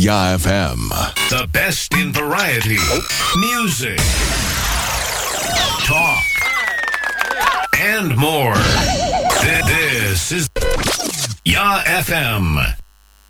Ya FM. The best in variety, music, talk, and more. This is Ya FM.